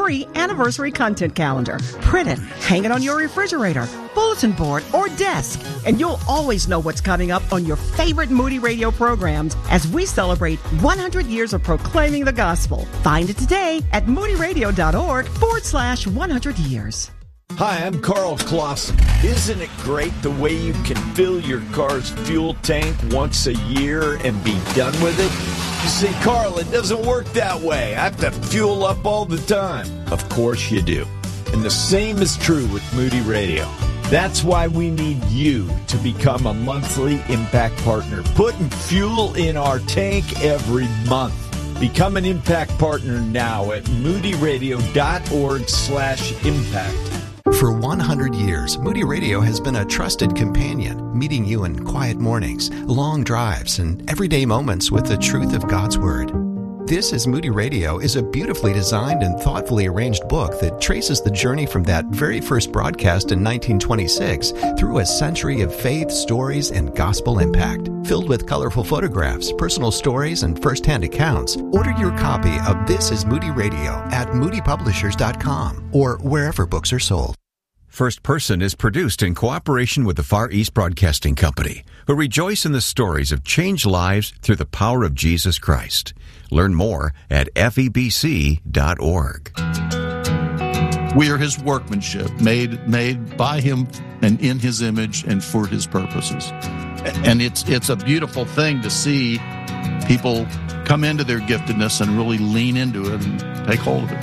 free anniversary content calendar. Print it, hang it on your refrigerator, bulletin board, or desk, and you'll always know what's coming up on your favorite Moody Radio programs as we celebrate 100 years of proclaiming the gospel. Find it today at moodyradio.org/100 years. Hi, I'm Carl Clausen. Isn't it great the way you can fill your car's fuel tank once a year and be done with it? You say, Carl, it doesn't work that way. I have to fuel up all the time. Of course you do. And the same is true with Moody Radio. That's why we need you to become a monthly Impact Partner, putting fuel in our tank every month. Become an Impact Partner now at moodyradio.org/impact. For 100 years, Moody Radio has been a trusted companion, meeting you in quiet mornings, long drives, and everyday moments with the truth of God's Word. This is Moody Radio is a beautifully designed and thoughtfully arranged book that traces the journey from that very first broadcast in 1926 through a century of faith, stories, and gospel impact. Filled with colorful photographs, personal stories, and first-hand accounts, order your copy of This is Moody Radio at moodypublishers.com or wherever books are sold. First Person is produced in cooperation with the Far East Broadcasting Company, who rejoice in the stories of changed lives through the power of Jesus Christ. Learn more at febc.org. We are His workmanship, made by Him and in His image and for His purposes. And it's a beautiful thing to see people come into their giftedness and really lean into it and take hold of it.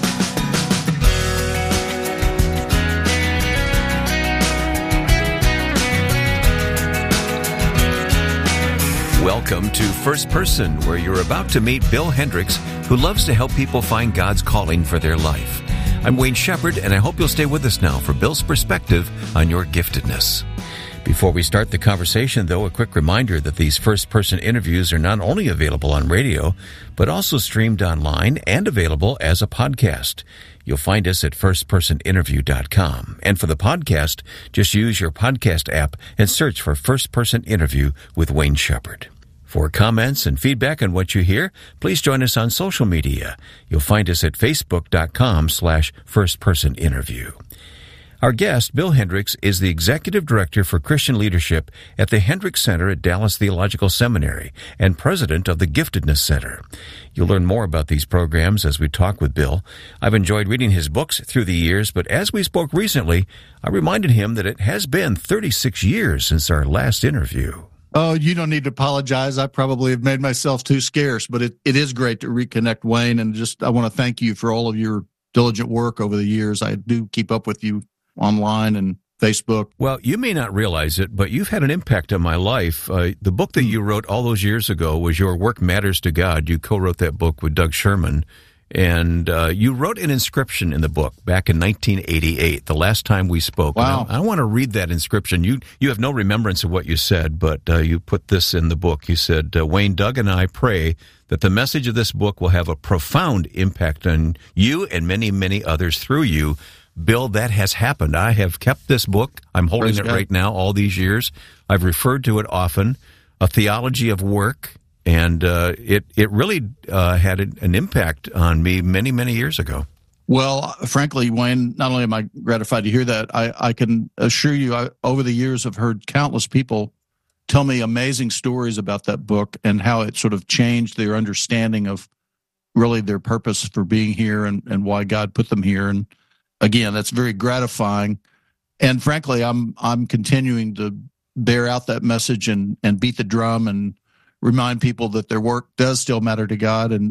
Welcome to First Person, where you're about to meet Bill Hendricks, who loves to help people find God's calling for their life. I'm Wayne Shepherd, and I hope you'll stay with us now for Bill's perspective on your giftedness. Before we start the conversation, though, a quick reminder that these first-person interviews are not only available on radio, but also streamed online and available as a podcast. You'll find us at firstpersoninterview.com. And for the podcast, just use your podcast app and search for First Person Interview with Wayne Shepherd. For comments and feedback on what you hear, please join us on social media. You'll find us at facebook.com/firstpersoninterview. Our guest, Bill Hendricks, is the Executive Director for Christian Leadership at the Hendricks Center at Dallas Theological Seminary and President of the Giftedness Center. You'll learn more about these programs as we talk with Bill. I've enjoyed reading his books through the years, but as we spoke recently, I reminded him that it has been 36 years since our last interview. Oh, you don't need to apologize. I probably have made myself too scarce, but it is great to reconnect, Wayne, and I want to thank you for all of your diligent work over the years. I do keep up with you online and Facebook. Well, you may not realize it, but you've had an impact on my life. The book that you wrote all those years ago was Your Work Matters to God. You co-wrote that book with Doug Sherman. And you wrote an inscription in the book back in 1988, the last time we spoke. Wow. I want to read that inscription. You have no remembrance of what you said, but you put this in the book. You said, Wayne, Doug, and I pray that the message of this book will have a profound impact on you and many, many others through you. Bill, that has happened. I have kept this book. I'm holding it right now all these years. I've referred to it often, A Theology of Work, and it really had an impact on me many, many years ago. Well, frankly, Wayne, not only am I gratified to hear that, I can assure you, over the years, I've heard countless people tell me amazing stories about that book and how it sort of changed their understanding of really their purpose for being here and why God put them here. And again, that's very gratifying. And frankly, I'm continuing to bear out that message and beat the drum and remind people that their work does still matter to God, and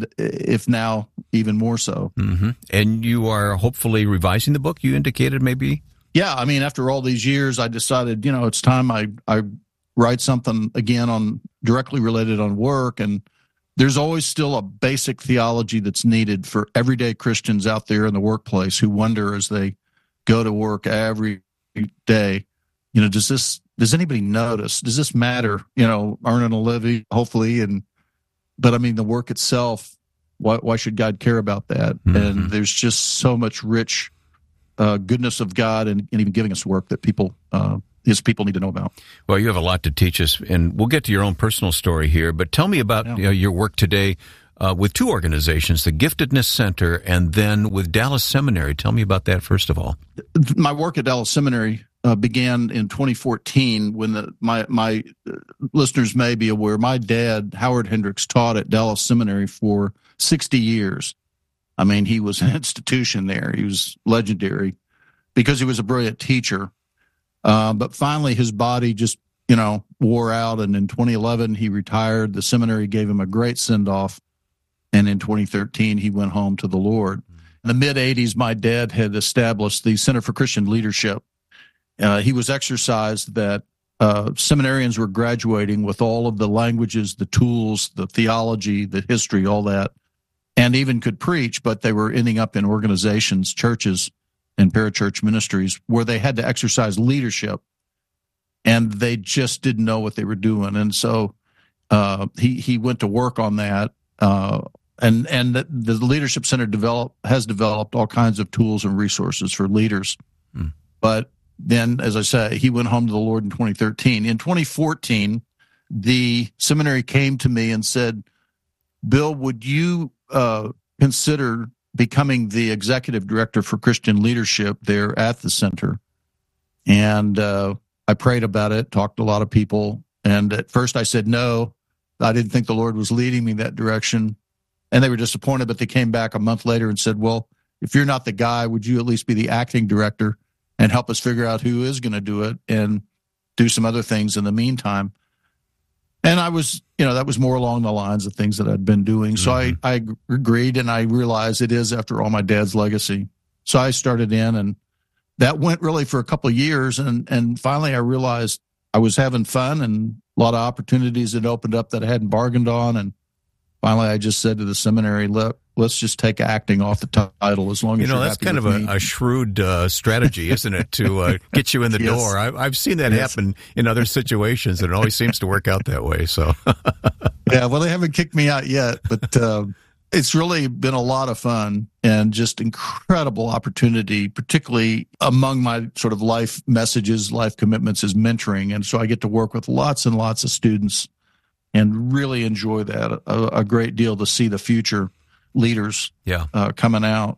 if now, even more so. Mm-hmm. And you are hopefully revising the book, you indicated maybe? Yeah, I mean, after all these years, I decided, it's time I write something again on directly related on work, and there's always still a basic theology that's needed for everyday Christians out there in the workplace who wonder as they go to work every day, does anybody notice? Does this matter? Earning a living, hopefully, but I mean, the work itself, why should God care about that? Mm-hmm. And there's just so much rich goodness of God and even giving us work that His people need to know about. Well, you have a lot to teach us, and we'll get to your own personal story here, but tell me about your work today. with two organizations, the Giftedness Center and then with Dallas Seminary. Tell me about that, first of all. My work at Dallas Seminary began in 2014 when my listeners may be aware, my dad, Howard Hendricks, taught at Dallas Seminary for 60 years. I mean, he was an institution there. He was legendary because he was a brilliant teacher. But finally, his body just, wore out. And in 2011, he retired. The seminary gave him a great send-off. And in 2013, he went home to the Lord. In the mid-'80s, my dad had established the Center for Christian Leadership. He was exercised that seminarians were graduating with all of the languages, the tools, the theology, the history, all that, and even could preach, but they were ending up in organizations, churches, and parachurch ministries where they had to exercise leadership, and they just didn't know what they were doing. And so he went to work on that, and the Leadership Center has developed all kinds of tools and resources for leaders. But then, as I say, he went home to the Lord in 2013. In 2014, the seminary came to me and said, Bill, would you consider becoming the executive director for Christian leadership there at the center? And I prayed about it, talked to a lot of people. And at first I said no. I didn't think the Lord was leading me that direction. And they were disappointed, but they came back a month later and said, well, if you're not the guy, would you at least be the acting director and help us figure out who is going to do it and do some other things in the meantime? And I was, that was more along the lines of things that I'd been doing. So I agreed, and I realized it is, after all, my dad's legacy. So I started in, and that went really for a couple of years. And finally I realized I was having fun, and a lot of opportunities had opened up that I hadn't bargained on. And finally I just said to the seminary, look, let's just take acting off the title as long as you're that's happy kind of with me. a shrewd strategy, isn't it, to get you in the Yes. door? I've seen that happen in other situations, and it always seems to work out that way. So, Yeah, well, they haven't kicked me out yet, but it's really been a lot of fun and just incredible opportunity, particularly among my sort of life messages, life commitments, is mentoring. And so I get to work with lots and lots of students and really enjoy that a great deal, to see the future leaders coming out.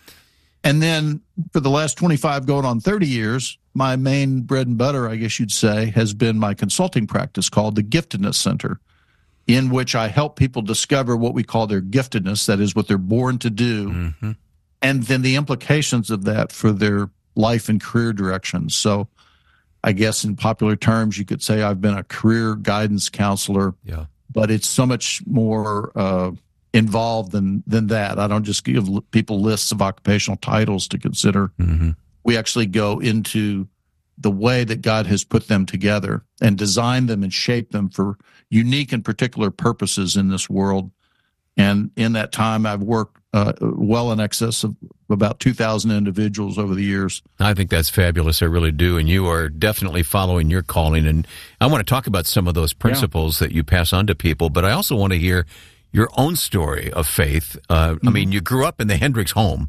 And then for the last 25 going on 30 years, my main bread and butter, I guess you'd say, has been my consulting practice called the Giftedness Center, in which I help people discover what we call their giftedness, that is what they're born to do, and then the implications of that for their life and career directions. So I guess in popular terms, you could say I've been a career guidance counselor, but it's so much more involved than that. I don't just give people lists of occupational titles to consider. We actually go into the way that God has put them together and designed them and shaped them for unique and particular purposes in this world. And in that time, I've worked well in excess of about 2,000 individuals over the years. I think that's fabulous. I really do. And you are definitely following your calling. And I want to talk about some of those principles that you pass on to people, but I also want to hear your own story of faith. I mean, you grew up in the Hendricks home.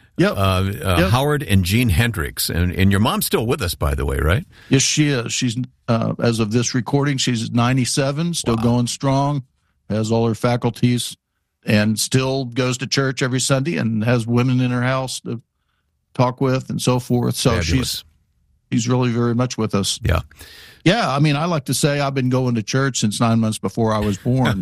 Howard and Jean Hendricks. And your mom's still with us, by the way, right? Yes, she is. She's, as of this recording, she's 97, still going strong, has all her faculties, and still goes to church every Sunday and has women in her house to talk with and so forth. So Fabulous. she's really very much with us. Yeah. I mean, I like to say I've been going to church since 9 months before I was born.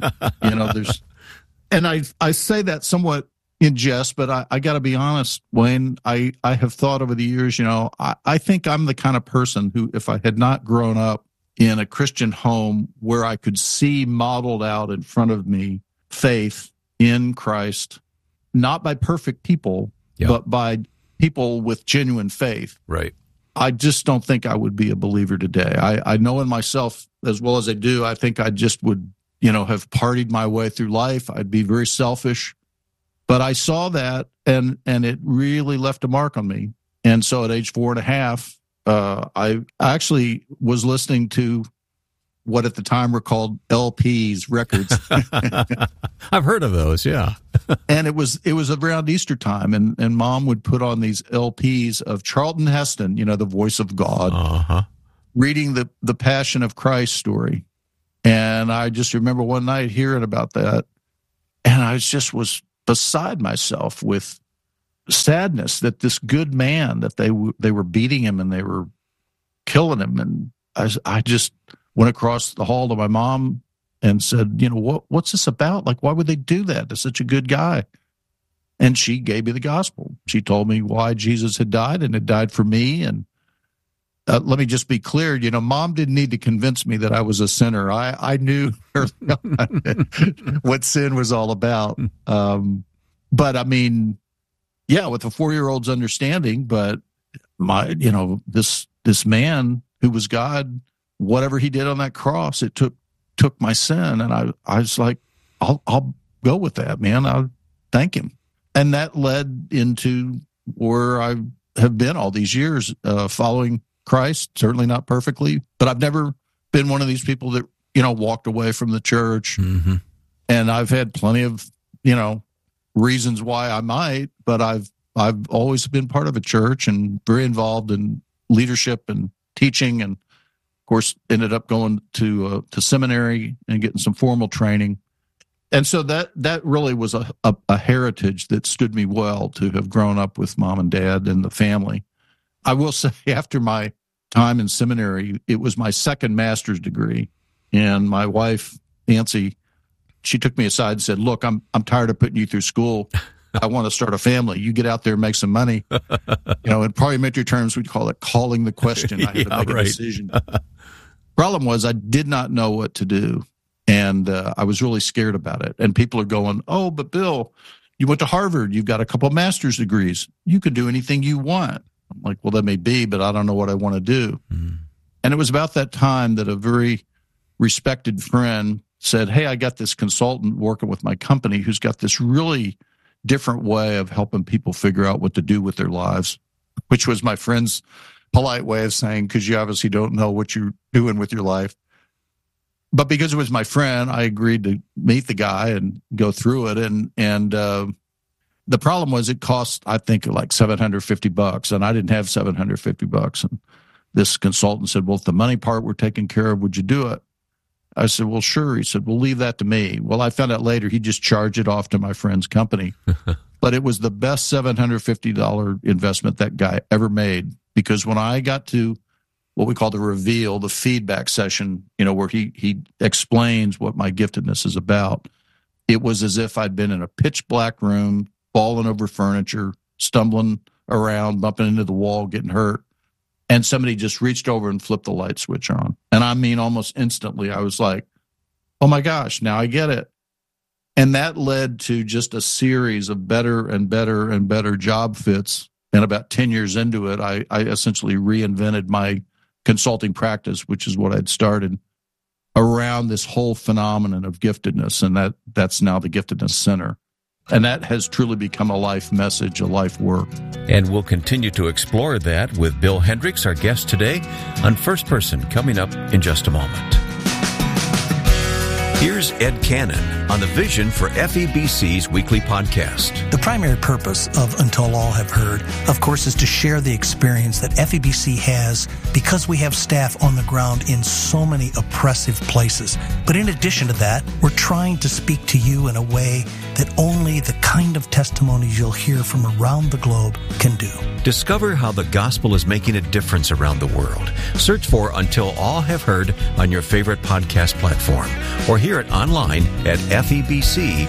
And I say that somewhat in jest, but I got to be honest, Wayne, I have thought over the years, I think I'm the kind of person who, if I had not grown up in a Christian home where I could see modeled out in front of me faith in Christ, not by perfect people, but by people with genuine faith. Right. I just don't think I would be a believer today. I know in myself as well as I do, I think I just would, have partied my way through life. I'd be very selfish. But I saw that, and it really left a mark on me. And so at age 4.5, I actually was listening to what at the time were called LPs, records. I've heard of those, yeah. And it was around Easter time, and Mom would put on these LPs of Charlton Heston, the voice of God, reading the Passion of Christ story. And I just remember one night hearing about that. And I was beside myself with sadness that this good man, that they were beating him and they were killing him. And I just went across the hall to my mom and said, what's this about? Like, why would they do that to such a good guy? And she gave me the gospel. She told me why Jesus had died, and had died for me. And let me just be clear, Mom didn't need to convince me that I was a sinner. I knew what sin was all about. But I mean, yeah, with a 4-year-old's understanding, but this man who was God, whatever he did on that cross, it took my sin. And I was like, I'll go with that, man. I'll thank him. And that led into where I have been all these years, following Christ, certainly not perfectly, but I've never been one of these people that, walked away from the church. Mm-hmm. And I've had plenty of, reasons why I might, but I've always been part of a church and very involved in leadership and teaching, and of course ended up going to seminary and getting some formal training. And so that really was a heritage that stood me well, to have grown up with mom and dad and the family. I will say, after my time in seminary, it was my second master's degree. And my wife, Nancy, she took me aside and said, look, I'm tired of putting you through school. I want to start a family. You get out there and make some money. In parliamentary terms, we'd call it calling the question. I had to make a decision. Problem was, I did not know what to do. And I was really scared about it. And people are going, oh, but Bill, you went to Harvard. You've got a couple of master's degrees. You can do anything you want. I'm like, well, that may be, but I don't know what I want to do. Mm. And it was about that time that a very respected friend said, hey, I got this consultant working with my company who's got this really different way of helping people figure out what to do with their lives, which was my friend's polite way of saying, because you obviously don't know what you're doing with your life. But because it was my friend, I agreed to meet the guy and go through it. And the problem was, it cost, I think, like $750, and I didn't have $750. And this consultant said, well, if the money part were taken care of, would you do it? I said, well, sure. He said, well, leave that to me. Well, I found out later he just charged it off to my friend's company. But it was the best $750 investment that guy ever made, because when I got to what we call the reveal, the feedback session, where he explains what my giftedness is about, it was as if I'd been in a pitch black room, falling over furniture, stumbling around, bumping into the wall, getting hurt. And somebody just reached over and flipped the light switch on. And I mean, almost instantly, I was like, oh my gosh, now I get it. And that led to just a series of better and better and better job fits. And about 10 years into it, I essentially reinvented my consulting practice, which is what I'd started, around this whole phenomenon of giftedness. And that's now the Giftedness Center. And that has truly become a life message, a life work. And we'll continue to explore that with Bill Hendricks, our guest today, on First Person, coming up in just a moment. Here's Ed Cannon on the vision for FEBC's weekly podcast. The primary purpose of Until All Have Heard, of course, is to share the experience that FEBC has, because we have staff on the ground in so many oppressive places. But in addition to that, we're trying to speak to you in a way that only the kind of testimonies you'll hear from around the globe can do. Discover how the gospel is making a difference around the world. Search for Until All Have Heard on your favorite podcast platform, or hear it online at febc.org.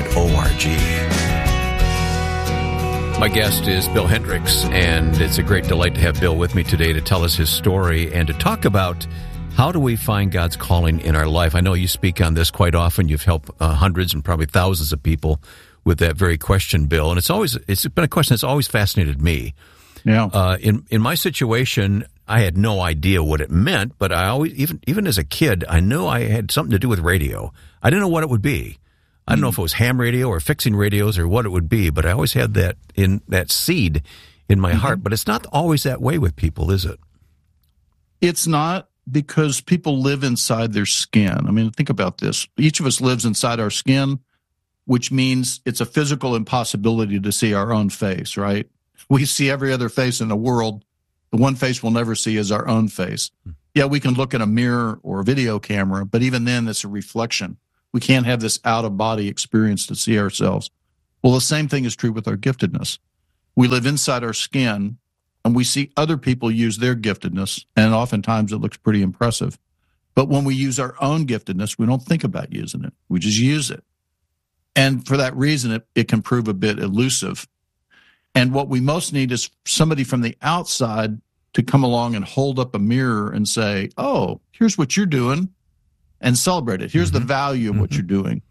My guest is Bill Hendricks, and it's a great delight to have Bill with me today to tell us his story and to talk about how do we find God's calling in our life. I know you speak on this quite often. You've helped hundreds and probably thousands of people with that very question, Bill. And it's been a question that's always fascinated me. Yeah. In my situation, I had no idea what it meant, but I always, even as a kid, I knew I had something to do with radio. I didn't know what it would be. I don't know if it was ham radio or fixing radios or what it would be, but I always had that seed in my heart. But it's not always that way with people, is it? It's not, because people live inside their skin. I mean, think about this. Each of us lives inside our skin, which means it's a physical impossibility to see our own face, right? We see every other face in the world. The one face we'll never see is our own face. Yeah, we can look in a mirror or a video camera, but even then, it's a reflection. We can't have this out-of-body experience to see ourselves. Well, the same thing is true with our giftedness. We live inside our skin, and we see other people use their giftedness, and oftentimes it looks pretty impressive. But when we use our own giftedness, we don't think about using it. We just use it. And for that reason, it can prove a bit elusive. And what we most need is somebody from the outside to come along and hold up a mirror and say, oh, here's what you're doing, and celebrate it. Here's the value of what you're doing.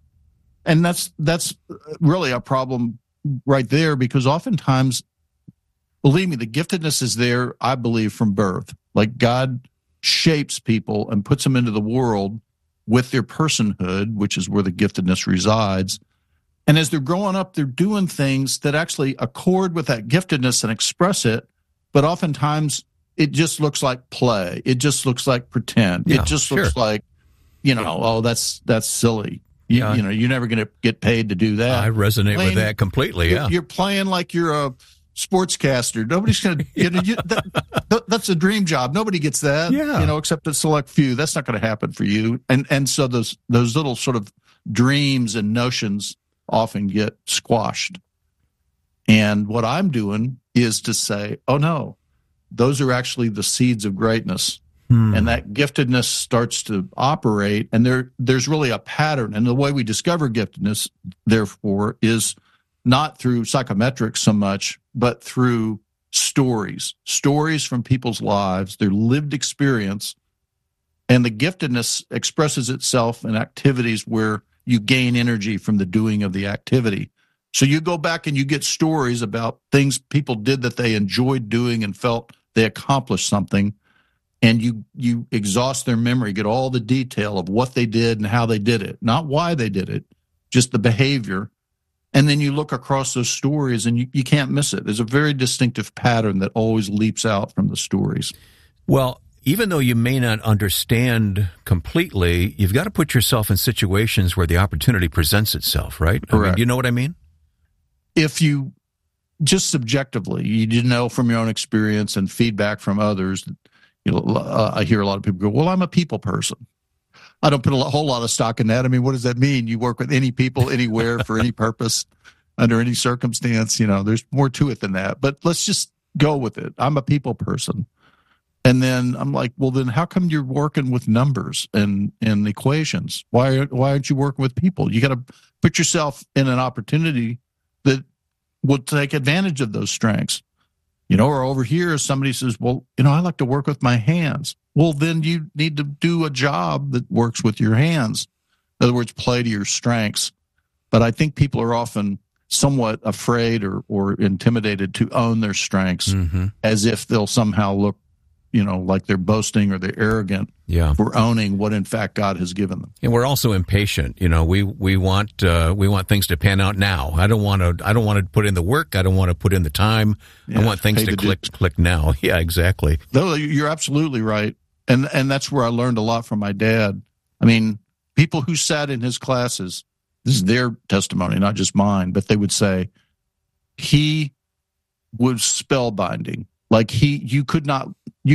And that's really a problem right there, because oftentimes, believe me, the giftedness is there, I believe, from birth. Like God shapes people and puts them into the world with their personhood, which is where the giftedness resides. And as they're growing up, they're doing things that actually accord with that giftedness and express it. But oftentimes, it just looks like play. It just looks like pretend. Yeah, it just looks like, oh, that's silly. Yeah. You're never going to get paid to do that. I resonate with that completely. Yeah, you're playing like you're a sportscaster. Nobody's going to. That's a dream job. Nobody gets that. Yeah. Except a select few. That's not going to happen for you. And so those little sort of dreams and notions often get squashed. And what I'm doing is to say, oh no, those are actually the seeds of greatness. And that giftedness starts to operate, and there's really a pattern. And the way we discover giftedness, therefore, is not through psychometrics so much, but through stories from people's lives, their lived experience. And the giftedness expresses itself in activities where you gain energy from the doing of the activity. So you go back and you get stories about things people did that they enjoyed doing and felt they accomplished something. And you exhaust their memory, get all the detail of what they did and how they did it, not why they did it, just the behavior. And then you look across those stories and you can't miss it. There's a very distinctive pattern that always leaps out from the stories. Well, even though you may not understand completely, you've got to put yourself in situations where the opportunity presents itself, right? Correct. You know what I mean? If you just subjectively, you didn't know from your own experience and feedback from others, I hear a lot of people go, well, I'm a people person. I don't put a whole lot of stock in that. I mean, what does that mean? You work with any people, anywhere, for any purpose, under any circumstance. There's more to it than that. But let's just go with it. I'm a people person. And then I'm like, well, then how come you're working with numbers and equations? Why aren't you working with people? You got to put yourself in an opportunity that will take advantage of those strengths. Or over here, somebody says, well, I like to work with my hands. Well, then you need to do a job that works with your hands. In other words, play to your strengths. But I think people are often somewhat afraid or intimidated to own their strengths, as if they'll somehow look, like they're boasting or they're arrogant for owning what in fact God has given them. And we're also impatient. We want things to pan out now. I don't want to put in the work. I don't want to put in the time. I want things to click now. Yeah, exactly. No, you're absolutely right. And that's where I learned a lot from my dad. I mean, people who sat in his classes, this is their testimony, not just mine, but they would say he was spellbinding. Like you could not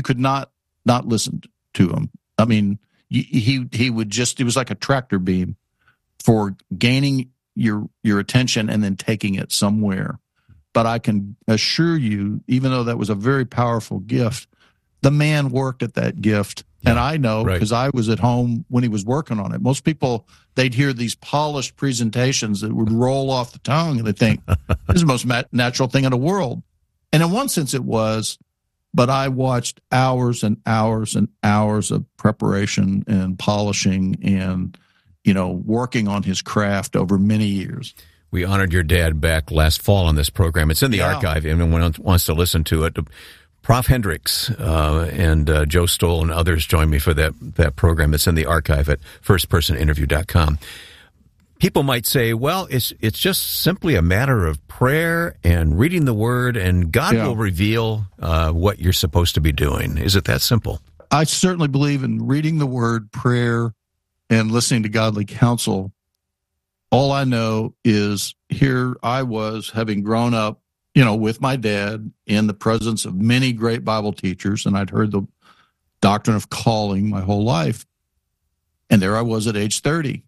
listen to him. I mean, he would just, it was like a tractor beam for gaining your attention and then taking it somewhere. But I can assure you, even though that was a very powerful gift, the man worked at that gift. Yeah, and I know because I was at home when he was working on it. Most people, they'd hear these polished presentations that would roll off the tongue and they think, this is the most natural thing in the world. And in one sense it was, but I watched hours and hours and hours of preparation and polishing and, working on his craft over many years. We honored your dad back last fall on this program. It's in the archive. Anyone wants to listen to it. Prof. Hendricks and Joe Stoll and others joined me for that program. It's in the archive at firstpersoninterview.com. People might say, well, it's just simply a matter of prayer and reading the Word, and God will reveal what you're supposed to be doing. Is it that simple? I certainly believe in reading the Word, prayer, and listening to godly counsel. All I know is here I was, having grown up, with my dad in the presence of many great Bible teachers, and I'd heard the doctrine of calling my whole life. And there I was at age 30.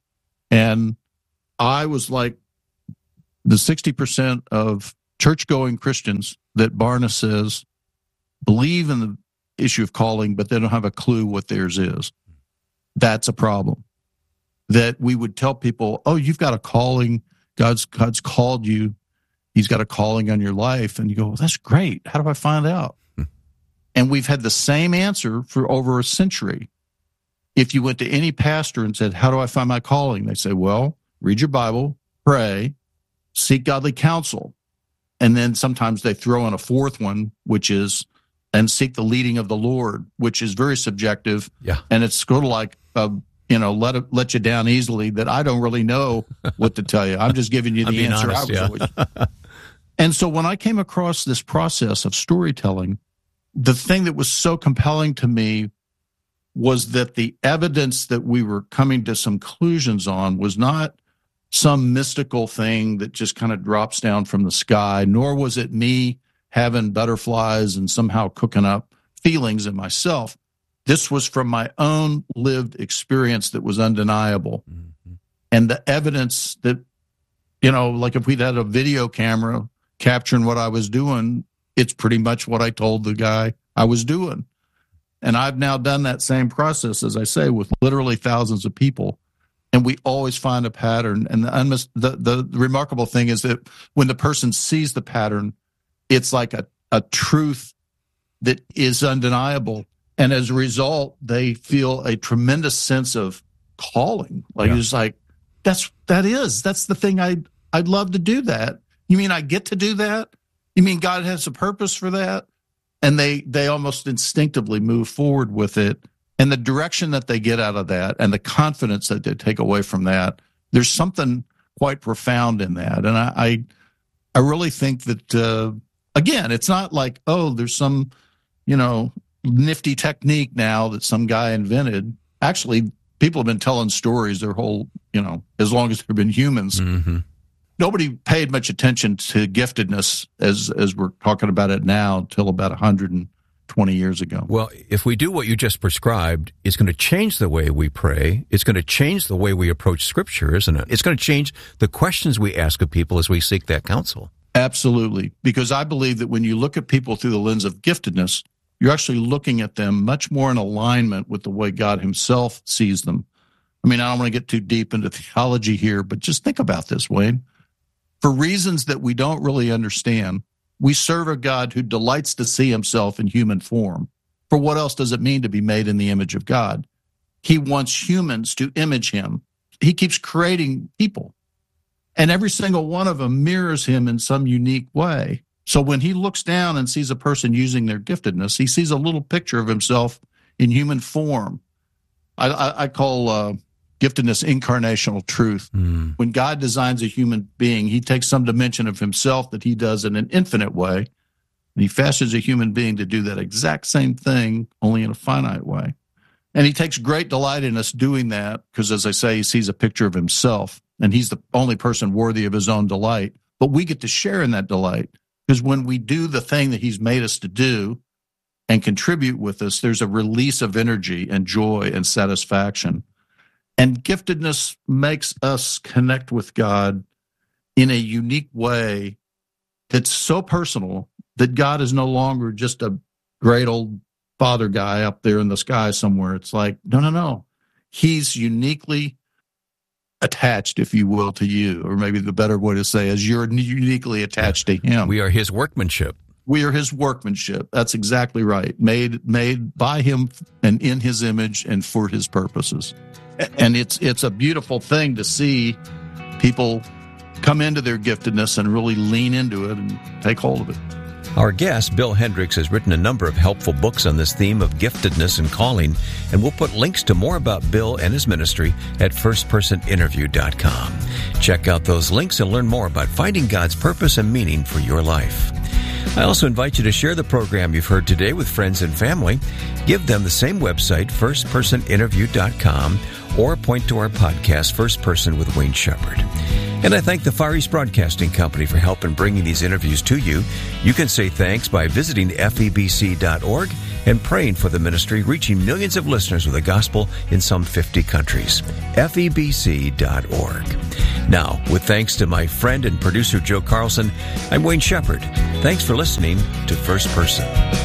And I was like the 60% of church-going Christians that Barna says believe in the issue of calling, but they don't have a clue what theirs is. That's a problem. That we would tell people, oh, you've got a calling. God's called you. He's got a calling on your life. And you go, well, that's great. How do I find out? And we've had the same answer for over a century. If you went to any pastor and said, how do I find my calling? They say, well, read your Bible, pray, seek godly counsel. And then sometimes they throw in a fourth one, which is, and seek the leading of the Lord, which is very subjective. Yeah. And it's sort of like, let you down easily, that I don't really know what to tell you. I'm just giving you the answer. Honest, And so when I came across this process of storytelling, the thing that was so compelling to me was that the evidence that we were coming to some conclusions on was not some mystical thing that just kind of drops down from the sky, nor was it me having butterflies and somehow cooking up feelings in myself. This was from my own lived experience that was undeniable. Mm-hmm. And the evidence that, like if we'd had a video camera capturing what I was doing, it's pretty much what I told the guy I was doing. And I've now done that same process, as I say, with literally thousands of people. And we always find a pattern. And the remarkable thing is that when the person sees the pattern, it's like a truth that is undeniable. And as a result, they feel a tremendous sense of calling. It's like, that's the thing I'd love to do that. You mean I get to do that? You mean God has a purpose for that? And they almost instinctively move forward with it. And the direction that they get out of that and the confidence that they take away from that, there's something quite profound in that. And I really think that, again, it's not like, oh, there's some, nifty technique now that some guy invented. Actually, people have been telling stories their whole, as long as there have been humans. Mm-hmm. Nobody paid much attention to giftedness as we're talking about it now until about 120 years ago. Well, if we do what you just prescribed, it's going to change the way we pray. It's going to change the way we approach Scripture, isn't it? It's going to change the questions we ask of people as we seek that counsel. Absolutely. Because I believe that when you look at people through the lens of giftedness, you're actually looking at them much more in alignment with the way God himself sees them. I mean, I don't want to get too deep into theology here, but just think about this, Wayne. For reasons that we don't really understand, we serve a God who delights to see himself in human form. For what else does it mean to be made in the image of God? He wants humans to image him. He keeps creating people, and every single one of them mirrors him in some unique way. So when he looks down and sees a person using their giftedness, he sees a little picture of himself in human form. I call giftedness incarnational truth. Mm. When God designs a human being, he takes some dimension of himself that he does in an infinite way, and he fashions a human being to do that exact same thing, only in a finite way. And he takes great delight in us doing that because, as I say, he sees a picture of himself, and he's the only person worthy of his own delight. But we get to share in that delight because when we do the thing that he's made us to do and contribute with us, there's a release of energy and joy and satisfaction. And giftedness makes us connect with God in a unique way that's so personal that God is no longer just a great old father guy up there in the sky somewhere. It's like, no. He's uniquely attached, if you will, to you, or maybe the better way to say is you're uniquely attached to him. We are his workmanship. We are his workmanship. That's exactly right. Made by him and in his image and for his purposes. And it's a beautiful thing to see people come into their giftedness and really lean into it and take hold of it. Our guest, Bill Hendricks, has written a number of helpful books on this theme of giftedness and calling, and we'll put links to more about Bill and his ministry at firstpersoninterview.com. Check out those links and learn more about finding God's purpose and meaning for your life. I also invite you to share the program you've heard today with friends and family. Give them the same website, firstpersoninterview.com, or point to our podcast, First Person with Wayne Shepherd. And I thank the Far East Broadcasting Company for helping bringing these interviews to you. You can say thanks by visiting febc.org and praying for the ministry, reaching millions of listeners with the gospel in some 50 countries. FEBC.org. Now, with thanks to my friend and producer Joe Carlson, I'm Wayne Shepherd. Thanks for listening to First Person.